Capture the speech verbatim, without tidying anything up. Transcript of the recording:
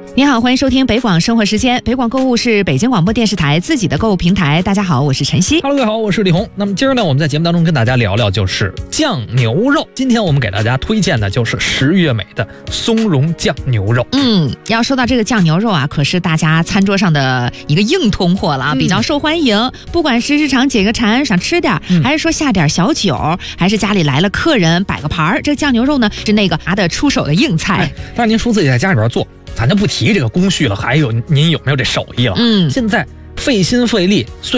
你好，欢迎收听北广生活时间。北广购物是北京广播电视台自己的购物平台。大家好，我是晨曦。 Hello， 各位好，我是李红。那么今儿呢，我们在节目当中跟大家聊聊就是酱牛肉。今天我们给大家推荐的就是十月美的松茸酱牛肉。 嗯，要说到这个酱牛肉啊，可是大家餐桌上的一个硬通货了啊，比较受欢迎。嗯、不管是日常解个馋想吃点、嗯，还是说下点小酒，还是家里来了客人摆个盘儿，这酱牛肉呢是那个拿得出手的硬菜。 哎、但是您说自己在家里边做。咱就不提这个工序了，还有您有没有这手艺了？ 嗯， 现在费心费力，虽